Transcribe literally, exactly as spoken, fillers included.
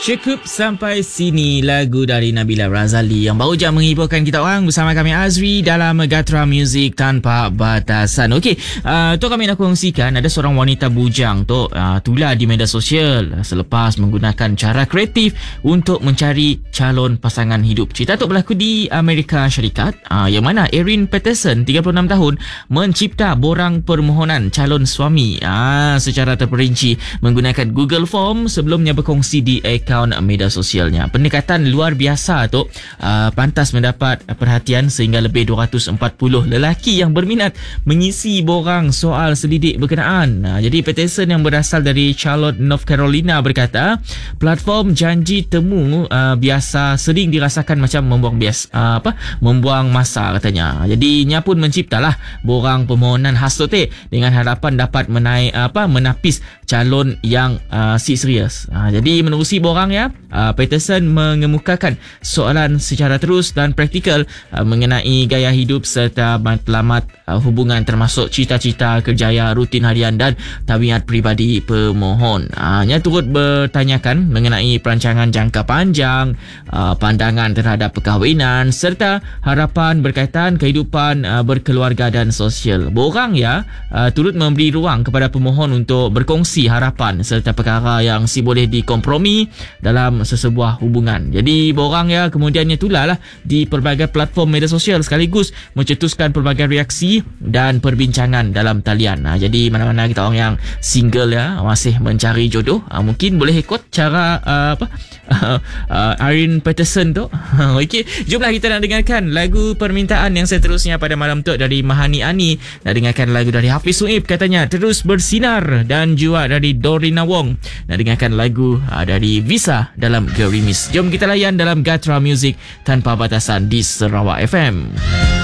Cukup sampai sini lagu dari Nabila Razali yang baru je menghiburkan kita orang bersama kami Azri dalam Gatra Music Tanpa Batasan. Okey, uh, tu kami nak kongsikan ada seorang wanita bujang tu uh, tular di media sosial selepas menggunakan cara kreatif untuk mencari calon pasangan hidup. Cerita tu berlaku di Amerika Syarikat uh, yang mana Erin Peterson tiga puluh enam tahun mencipta borang permohonan calon suami uh, secara terperinci menggunakan Google Form sebelumnya berkongsi di akaun media sosialnya. Pendekatan luar biasa tu uh, pantas mendapat perhatian sehingga lebih dua ratus empat puluh lelaki yang berminat mengisi borang soal selidik berkenaan. Uh, jadi Peterson yang berasal dari Charlotte, North Carolina berkata, platform janji temu uh, biasa sering dirasakan macam membuang bias uh, apa membuang masa katanya. Jadi nya pun menciptalah borang permohonan khas tu dengan harapan dapat menaik apa menapis calon yang uh, si serius. Uh, jadi menerusi borang ya, uh, Peterson mengemukakan soalan secara terus dan praktikal uh, mengenai gaya hidup serta matlamat uh, hubungan termasuk cita-cita, kerjaya, rutin harian dan tabiat peribadi pemohon. Uh, nya turut bertanyakan mengenai perancangan jangka panjang, uh, pandangan terhadap perkahwinan serta harapan berkaitan kehidupan uh, berkeluarga dan sosial. Borang ya uh, turut memberi ruang kepada pemohon untuk berkongsi harapan serta perkara yang si boleh dikompromi dalam sesebuah hubungan. Jadi borang ya kemudiannya tularlah di pelbagai platform media sosial sekaligus mencetuskan pelbagai reaksi dan perbincangan dalam talian. Ha, jadi mana-mana kita orang yang single ya masih mencari jodoh, ha, mungkin boleh ikut cara uh, apa uh, uh, Erin Peterson tu. Okey, jomlah kita nak dengarkan lagu permintaan yang seterusnya pada malam tu dari Mahani Ani. Nak dengarkan lagu dari Hafiz Suib katanya Terus Bersinar dan juga dari Dorina Wong. Nak dengarkan lagu uh, dari Visa dalam Gerimis. Jom kita layan dalam Gatra Music Tanpa Batasan di Sarawak F M.